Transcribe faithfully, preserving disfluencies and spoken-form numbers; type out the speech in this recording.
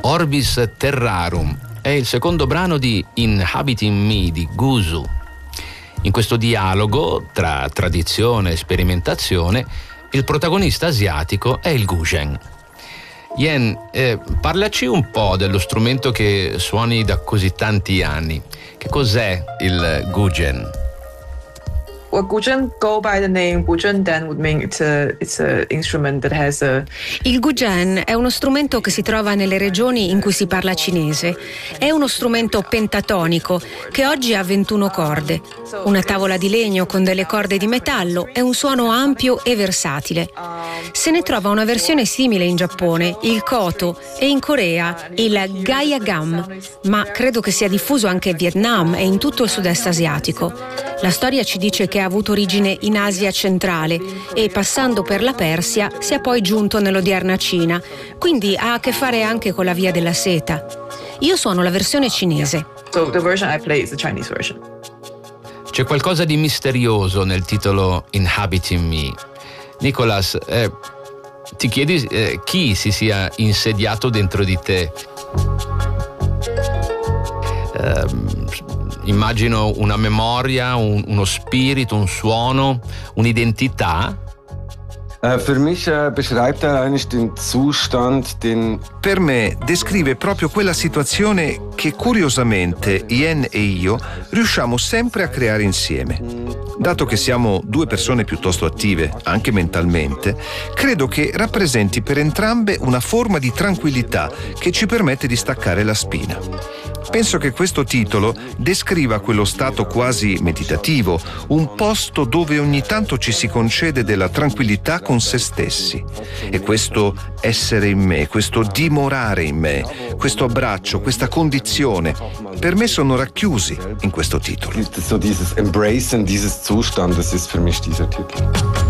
Orbis Terrarum è il secondo brano di Inhabiting Me di Guzu. In questo dialogo tra tradizione e sperimentazione, il protagonista asiatico è il guzheng. Yen, eh, parlaci un po' dello strumento che suoni da così tanti anni. Che cos'è il guzheng? Well, guzheng go by the name guzheng dan would mean it's a it's a instrument that has a. Il guzheng è uno strumento che si trova nelle regioni in cui si parla cinese. È uno strumento pentatonico che oggi ha ventuno corde. Una tavola di legno con delle corde di metallo è un suono ampio e versatile. Se ne trova una versione simile in Giappone, il koto, e in Corea il gayagam, ma credo che sia diffuso anche in Vietnam e in tutto il sud-est asiatico. La storia ci dice che ha avuto origine in Asia centrale e, passando per la Persia, sia poi giunto nell'odierna Cina, quindi ha a che fare anche con la via della seta. Io suono la versione cinese. So the version I play is the Chinese version. C'è qualcosa di misterioso nel titolo Inhabiting Me. Nicolas, eh, ti chiedi eh, chi si sia insediato dentro di te. Eh, immagino una memoria, un, uno spirito, un suono, un'identità. Per me descrive proprio quella situazione che curiosamente Yen e io riusciamo sempre a creare insieme. Dato che siamo due persone piuttosto attive, anche mentalmente, credo che rappresenti per entrambe una forma di tranquillità che ci permette di staccare la spina. Penso che questo titolo descriva quello stato quasi meditativo, un posto dove ogni tanto ci si concede della tranquillità con se stessi. E questo essere in me, questo dimorare in me, questo abbraccio, questa condizione, per me sono racchiusi in questo titolo. So dieses Embracen dieses Zustandes ist für mich dieser Titel.